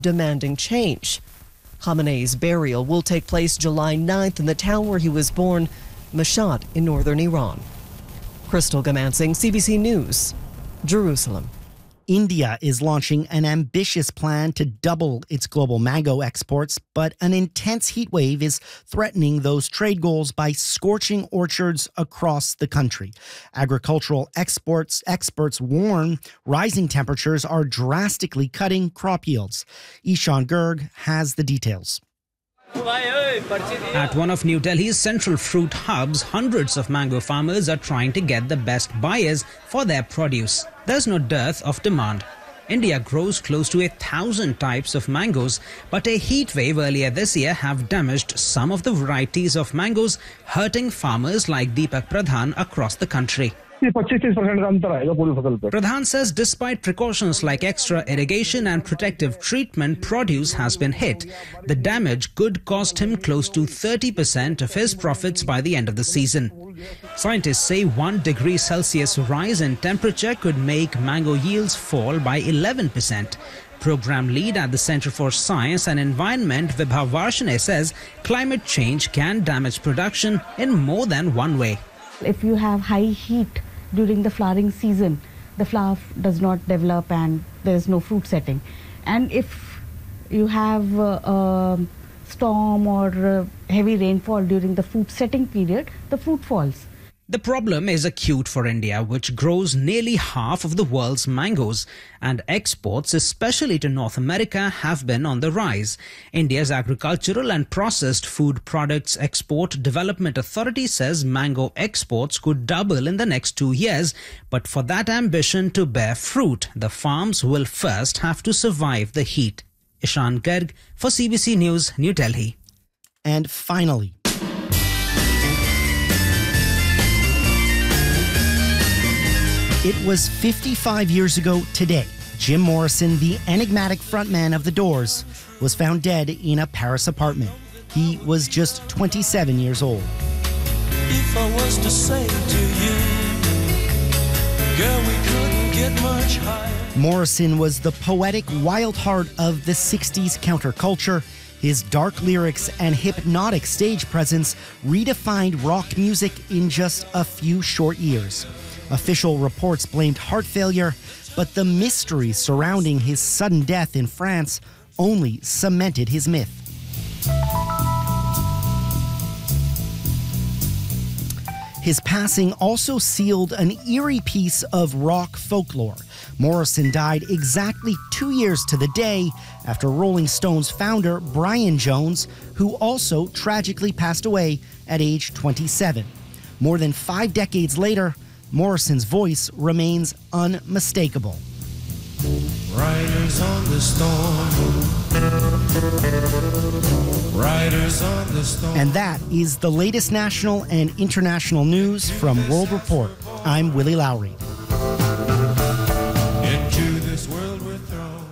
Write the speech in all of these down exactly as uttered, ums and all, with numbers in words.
demanding change. Khamenei's burial will take place July ninth in the town where he was born, Mashhad, in northern Iran. Crystal Gamansing, C B C News, Jerusalem. India is launching an ambitious plan to double its global mango exports, but an intense heat wave is threatening those trade goals by scorching orchards across the country. Agricultural exports experts warn rising temperatures are drastically cutting crop yields. Ishan Garg has the details. At one of New Delhi's central fruit hubs, hundreds of mango farmers are trying to get the best buyers for their produce. There's no dearth of demand. India grows close to a thousand types of mangoes, but a heat wave earlier this year have damaged some of the varieties of mangoes, hurting farmers like Deepak Pradhan across the country. Pradhan says despite precautions like extra irrigation and protective treatment, produce has been hit. The damage could cost him close to thirty percent of his profits by the end of the season. Scientists say one degree Celsius rise in temperature could make mango yields fall by eleven percent. Program lead at the Center for Science and Environment, Vibha Varshane, says climate change can damage production in more than one way. If you have high heat during the flowering season, the flower does not develop and there is no fruit setting. And if you have uh, a storm or uh, heavy rainfall during the fruit setting period, the fruit falls. The problem is acute for India, which grows nearly half of the world's mangoes, and exports, especially to North America, have been on the rise. India's Agricultural and Processed Food Products Export Development Authority says mango exports could double in the next two years, but for that ambition to bear fruit, the farms will first have to survive the heat. Ishan Garg for C B C News, New Delhi. And finally, it was fifty-five years ago today. Jim Morrison, the enigmatic frontman of The Doors, was found dead in a Paris apartment. He was just twenty-seven years old. If I was to say to you, girl, we couldn't get much higher. Morrison was the poetic wild heart of the sixties counterculture. His dark lyrics and hypnotic stage presence redefined rock music in just a few short years. Official reports blamed heart failure, but the mystery surrounding his sudden death in France only cemented his myth. His passing also sealed an eerie piece of rock folklore. Morrison died exactly two years to the day after Rolling Stones founder Brian Jones, who also tragically passed away at age twenty-seven. More than five decades later, Morrison's voice remains unmistakable. Riders on the storm. Riders on the storm. And that is the latest national and international news from World Report. I'm Willie Lowry. Into this world we're thrown.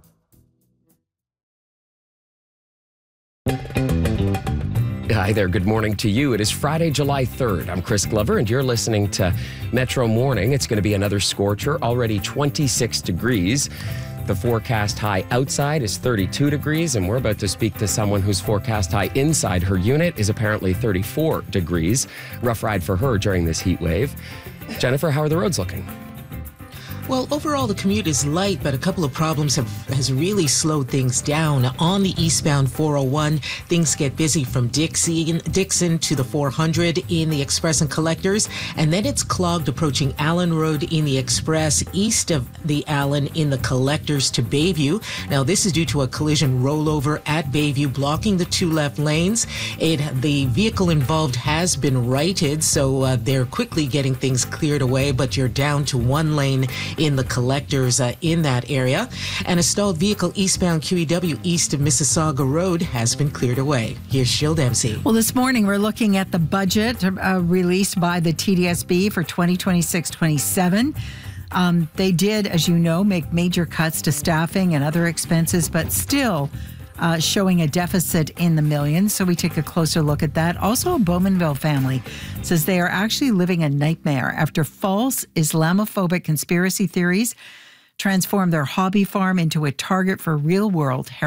Hi there, good morning to you. It is Friday, July third. I'm Chris Glover, and you're listening to Metro Morning. It's going to be another scorcher, already twenty-six degrees. The forecast high outside is thirty-two degrees, and we're about to speak to someone whose forecast high inside her unit is apparently thirty-four degrees. Rough ride for her during this heat wave. Jennifer, how are the roads looking? Well, overall, the commute is light, but a couple of problems have has really slowed things down. On the eastbound four oh one, things get busy from Dixie, Dixon to the four hundred in the Express and Collectors, and then it's clogged approaching Allen Road in the Express, east of the Allen in the Collectors to Bayview. Now, this is due to a collision rollover at Bayview, blocking the two left lanes. It the vehicle involved has been righted, so uh, they're quickly getting things cleared away, but you're down to one lane in the Collectors uh, in that area. And a stalled vehicle eastbound Q E W east of Mississauga Road has been cleared away. Here's Sheil Dempsey. Well, this morning we're looking at the budget uh, released by the T D S B for twenty twenty-six twenty-seven. Um, they did, as you know, make major cuts to staffing and other expenses, but still Uh, showing a deficit in the millions. So we take a closer look at that. Also, a Bowmanville family says they are actually living a nightmare after false Islamophobic conspiracy theories transformed their hobby farm into a target for real-world